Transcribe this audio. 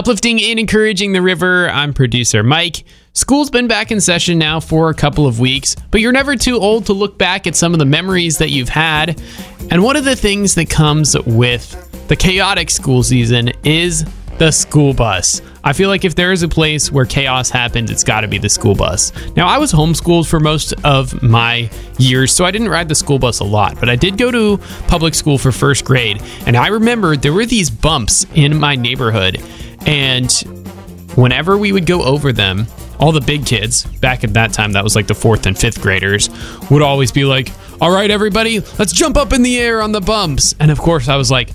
Uplifting and encouraging the river, I'm producer Mike. School's been back in session now for a couple of weeks, but you're never too old to look back at some of the memories that you've had. And one of the things that comes with the chaotic school season is the school bus. I feel like if there is a place where chaos happens, it's got to be the school bus. Now, I was homeschooled for most of my years, so I didn't ride the school bus a lot, but I did go to public school for first grade, and I remember there were these bumps in my neighborhood, and whenever we would go over them, all the big kids, back at that time, that was like the 4th and 5th graders, would always be like, all right, everybody, let's jump up in the air on the bumps. And of course, I was like,